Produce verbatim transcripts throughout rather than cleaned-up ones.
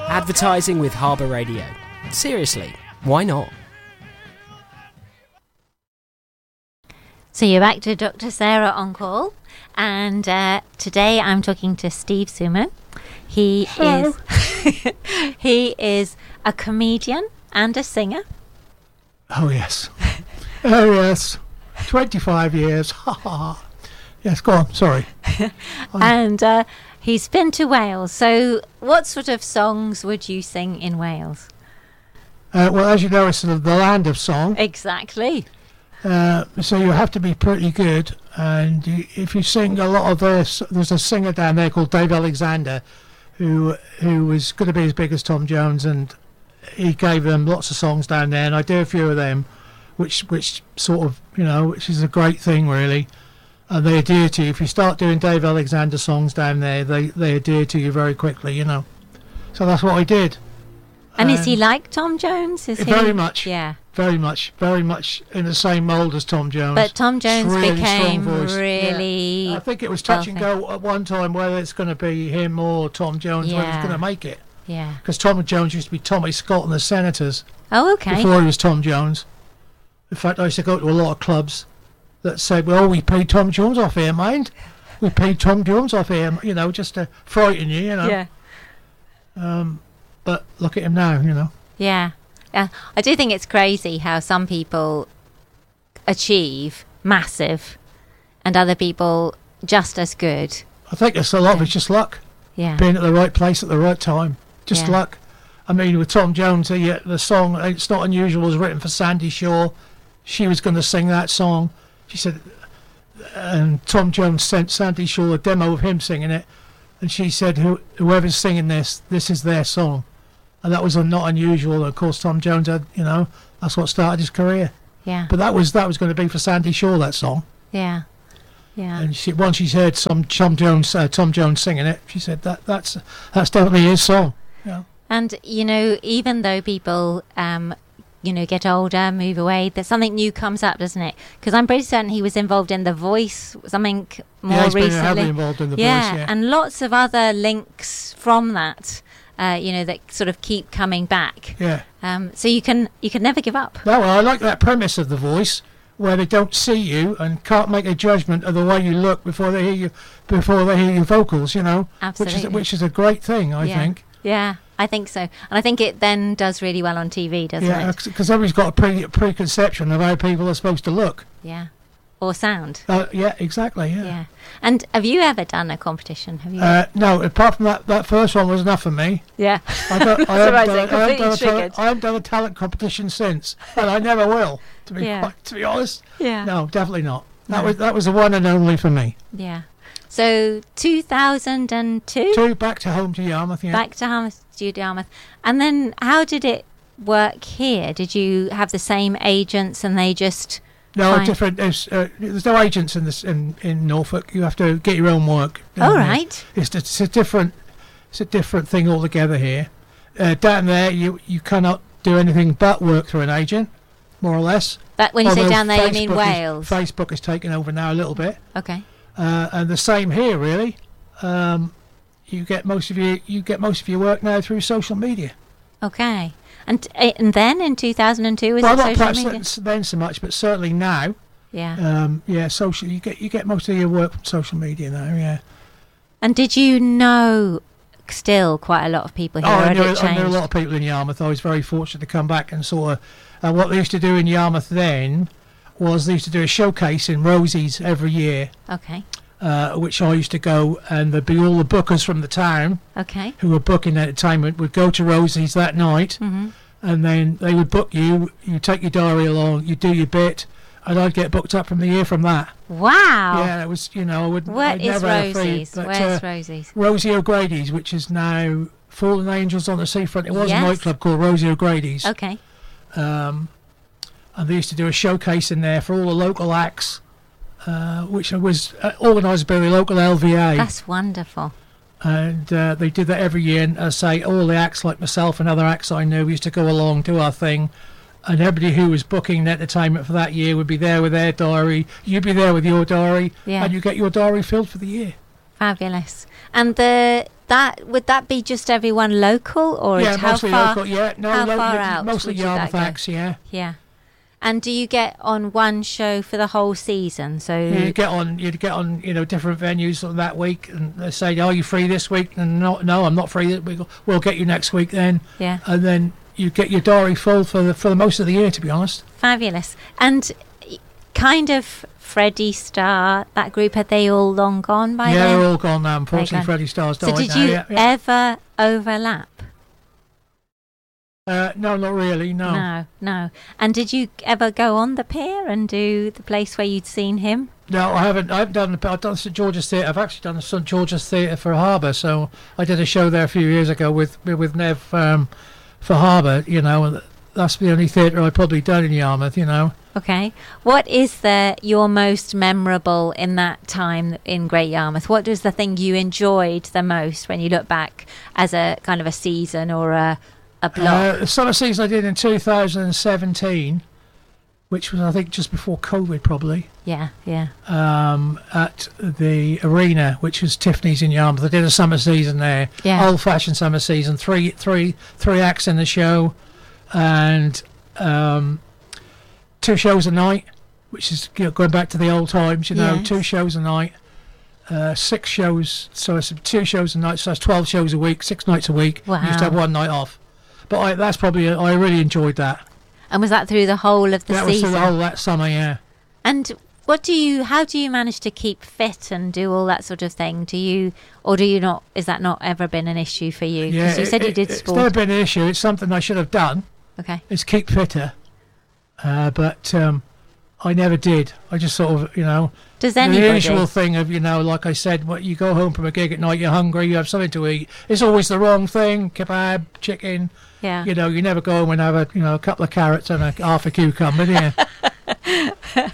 Advertising with Harbour Radio. Seriously, why not? So you're back to Doctor Sarah on Call, and uh, today I'm talking to Steve Suman. He Hello. is he is a comedian and a singer. Oh yes, oh yes, twenty-five years. Ha ha ha. Yes, go on. Sorry. And uh, he's been to Wales. So, what sort of songs would you sing in Wales? Uh, well, as you know, it's sort of the land of song. Exactly. Uh, so you have to be pretty good, and you, if you sing a lot of this, there's a singer down there called Dave Alexander, who who was going to be as big as Tom Jones, and he gave them lots of songs down there, and I do a few of them, which which sort of you know, which is a great thing really. And they adhere to you. If you start doing Dave Alexander songs down there, they they adhere to you very quickly, you know. So that's what I did. And um, is he Um, like Tom Jones? Is very he? much. Yeah. Very much, very much in the same mould as Tom Jones. But Tom Jones Really became strong voice. really. Yeah. I think it was touch and wealthy. go at one time whether it's going to be him or Tom Jones, whether Yeah. he's going to make it. Yeah. Because Tom Jones used to be Tommy Scott and the Senators Oh, okay. before he was Tom Jones. In fact, I used to go to a lot of clubs that said, well, we paid Tom Jones off here, mind. We paid Tom Jones off here, you know, just to frighten you, you know. Yeah. Um, but look at him now, you know. Yeah. Yeah. I do think it's crazy how some people achieve massive and other people just as good. I think it's a lot of it's just luck. Yeah. Being at the right place at the right time. Just Yeah. luck. I mean, with Tom Jones, the, the song It's Not Unusual was written for Sandy Shaw. She was going to sing that song. She said, and Tom Jones sent Sandy Shaw a demo of him singing it, and she said, Who, whoever's singing this, this is their song. And that was a Not Unusual. And of course, Tom Jones had, you know, that's what started his career. Yeah. But that was that was going to be for Sandy Shaw, that song. Yeah. Yeah. And she, once she's heard some Tom Jones, uh, Tom Jones singing it, she said that that's that's definitely his song. Yeah. And, you know, even though people, um, you know, get older, move away, there's something new comes up, doesn't it? Because I'm pretty certain he was involved in The Voice, something more yeah, he's been recently. heavily involved in The yeah, Voice, yeah. and lots of other links from that, uh, you know, that sort of keep coming back. Yeah. Um, so you can you can never give up. No, well, I like that premise of The Voice, where they don't see you and can't make a judgment of the way you look before they hear you, before they hear your vocals. You know, Absolutely. which is which is a great thing, I yeah. think. Yeah, I think so. And I think it then does really well on T V, doesn't Yeah, it? because everybody's got a pre preconception of how people are supposed to look. Yeah. Or sound. Uh, yeah, exactly. Yeah. Yeah. And have you ever done a competition? Have you? Uh, no, apart from that, that first one was enough for me. yeah. I, don't, I, That's haven't right, done, so I, haven't completely done a triggered. talent, I haven't done a talent competition since, and I never will. To be Yeah. quite, to be honest, Yeah. no, definitely not. That No. was that was the one and only for me. Yeah. So two thousand two, Two back to home to Yarmouth. Yeah. back to Yarmouth, Studio Yarmouth. And then how did it work here? Did you have the same agents and they just... No, Fine. different. There's, uh, there's no agents in this in, in Norfolk. You have to get your own work. down All there. right. It's, it's a different. It's a different thing altogether here. Uh, down there, you you cannot do anything but work through an agent, more or less. But when you say Although down there, you mean Facebook Wales? Is, Facebook is taking over now a little bit, Okay. uh, and the same here really. Um, you get most of your you get most of your work now through social media. Okay. And uh, and then in two thousand two, was well, it not social perhaps media? then, then so much, but certainly now. Yeah. Um, yeah, social. You get you get most of your work from social media now. Yeah. And did you know still quite a lot of people here? Oh, or I had knew, it I knew a changed? lot of people in Yarmouth. I was very fortunate to come back and sort of. Uh, what they used to do in Yarmouth then was they used to do a showcase in Rosie's every year, Okay. uh, which I used to go, and there'd be all the bookers from the town Okay. who were booking entertainment would go to Rosie's that night, Mm-hmm. and then they would book you. You take your diary along, you do your bit, and I'd get booked up from the year from that. Wow. Yeah, it was, you know, I would. What I'd is never had a free, Rosie's? but, Where's uh, Rosie's? Rosie O'Grady's, which is now Fallen Angels on the Seafront. It was Yes. a nightclub called Rosie O'Grady's. Okay. Um, and they used to do a showcase in there for all the local acts, uh, which was uh, organised by the local L V A. That's wonderful. And uh, they did that every year. And I say all the acts, like myself and other acts I knew, used to go along, do our thing. And everybody who was booking entertainment for that year would be there with their diary. You'd be there with your diary, Yeah. and you get your diary filled for the year. Fabulous. And the that would that be just everyone local, or Yeah, how mostly far? local. Yeah, no, how lo- far yeah, out mostly would you that Yarmouth go? acts. Yeah. Yeah. And do you get on one show for the whole season? So Yeah, you get on, you get on, you know, different venues on that week, and they say, "Are you free this week?" And no, no, I'm not free this week. We'll get you next week then. yeah, And then you get your diary full for the for the most of the year, to be honest. fabulous. And kind of Freddie Starr, that group, had they all long gone by yeah, then? they're all gone now. They're Unfortunately, gone. Freddie Starr's So died did now. you yeah, yeah. ever overlap? Uh, no, not really. No. No, no. And did you ever go on the pier and do the place where you'd seen him? No, I haven't. I haven't done. the- I've done St George's Theatre. I've actually done the St George's Theatre for Harbour. So I did a show there a few years ago with with Nev um, for Harbour. You know, and that's the only theatre I've probably done in Yarmouth. You know. Okay. What is the your most memorable in that time in Great Yarmouth? What was the thing you enjoyed the most when you look back as a kind of a season or a a block? Uh, the summer season I did in two thousand seventeen, which was I think just before COVID probably. yeah, yeah. Um, at the arena, which was Tiffany's in Yarmouth. I did a summer season there, Yeah. old-fashioned summer season, three, three, three acts in the show, and um, two shows a night, which is, you know, going back to the old times. You know, Yes. two shows a night, uh, six shows. So it's two shows a night. So that's twelve shows a week, six nights a week. You used to have Wow. one night off, but I, that's probably I really enjoyed that. And was that through the whole of the that was season? through the whole that summer, yeah. And what do you? How do you manage to keep fit and do all that sort of thing? Do you, or do you not? Is that not ever been an issue for you? 'Cause Yeah, you said it- you did it- It's sport. never been an issue. It's something I should have done. Okay. Is keep fitter, uh, but um, I never did. I just sort of, you know, Does the anybody? usual thing of, you know, like I said, what you go home from a gig at night, you're hungry, you have something to eat. It's always the wrong thing. Kebab, chicken. Yeah. You know, you never go home and have a, you know, a couple of carrots and a half a cucumber, do you?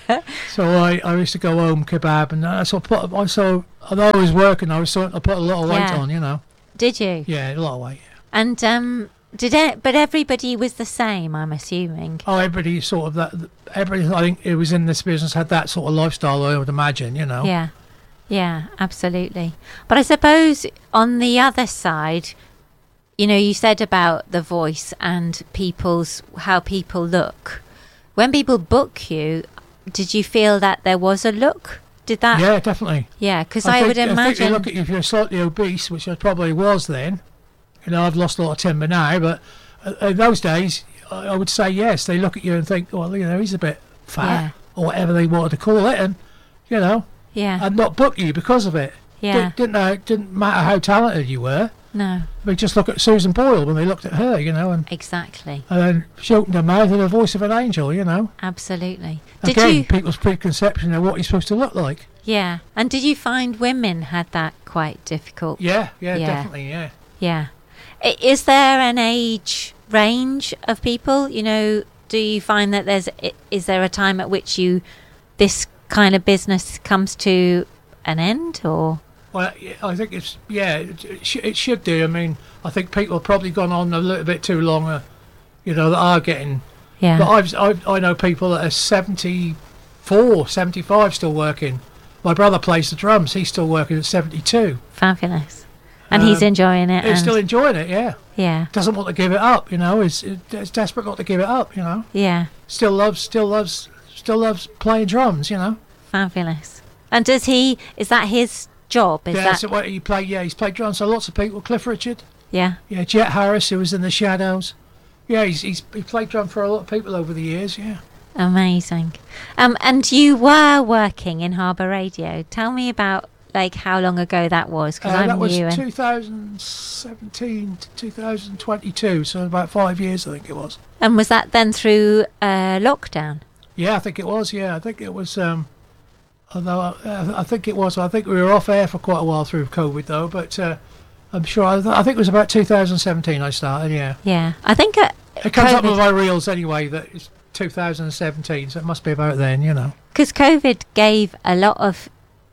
So I, I used to go home kebab, and I sort of put. I so although I was working, I was sort of, I put a lot of weight Yeah. on, you know. Did you? Yeah, a lot of weight. And um, did it? But everybody was the same. I'm assuming. Oh, everybody sort of that. Everybody, I think, it was in this business had that sort of lifestyle. I would imagine, you know. Yeah. Yeah. Absolutely. But I suppose on the other side, you know, you said about the voice and people's how people look. When people book you, did you feel that there was a look? Did that? Yeah, definitely. Yeah, because I, think, would I think imagine. you look at you if you're slightly obese, which I probably was then. You know, I've lost a lot of timber now, but uh, in those days, I, I would say yes. They look at you and think, well, you know, he's a bit fat, Yeah. or whatever they wanted to call it, and you know, yeah. and not book you because of it. yeah. Did, didn't know, it didn't matter how talented you were. No. They just look at Susan Boyle when they looked at her, you know, and, Exactly. and then she opened her mouth and the voice of an angel, you know. Absolutely. Did Again, you? people's preconception of what you're supposed to look like. Yeah. And did you find women had that quite difficult? Yeah, yeah, Yeah. definitely, yeah. Yeah. I- Is there an age range of people? You know, do you find that there's, i- is there a time at which you, this kind of business comes to an end, or? Well, yeah, I think it's, yeah, it, it, sh- it should do. I mean, I think people have probably gone on a little bit too long, uh, you know, that are getting. Yeah. But I've, I've, I know people that are seventy-four, seventy-five still working. My brother plays the drums. He's still working at seventy-two. Fabulous. And he's Um, enjoying it. He's and, still enjoying it, yeah. yeah. Doesn't want to give it up, you know. He's, he's desperate not to give it up, you know. Yeah. Still loves, still loves, still loves playing drums, you know. Fabulous. And does he, is that his job? Is yeah, that, so what he played. Yeah, he's played drums. So lots of people. Cliff Richard. yeah. Yeah, Jet Harris, who was in the Shadows. Yeah, he's he's he played drum for a lot of people over the years. Yeah. Amazing. Um, and you were working in Harbour Radio. Tell me about, like, how long ago that was, because Uh, I'm that was new. and- two thousand seventeen to two thousand twenty-two, so about five years, I think it was. And was that then through uh, lockdown? Yeah, I think it was. Yeah, I think it was. Um, although uh, I think it was. I think we were off air for quite a while through COVID, though. But uh, I'm sure. I, th- I think it was about two thousand seventeen. I started. Yeah. Yeah. I think uh, It comes up COVID- with my reels anyway. That it's two thousand seventeen, so it must be about then. You know. because COVID gave a lot of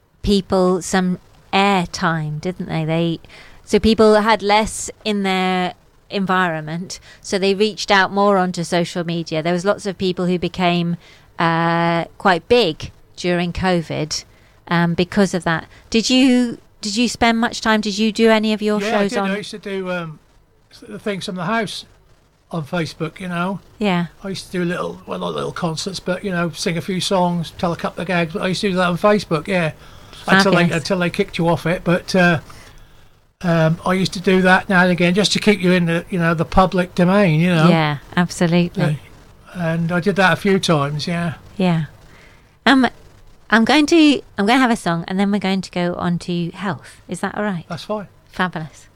people some air time, didn't they? They so people had less in their environment, so they reached out more onto social media. There was lots of people who became uh, quite big during COVID um, because of that. Did you did you spend much time? Did you do any of your yeah, shows I did. on? I used to do um, the things from the house on Facebook. You know, Yeah. I used to do little, well, not little concerts, but you know, sing a few songs, tell a couple of gags. But I used to do that on Facebook. Yeah, until they Fabulous. until they kicked you off it. But uh, um, I used to do that now and again just to keep you in the you know the public domain. You know. Yeah, absolutely. And I did that a few times. Yeah. Yeah. Um, I'm going to I'm going to have a song, and then we're going to go on to health. Is that all right? That's fine. Fabulous.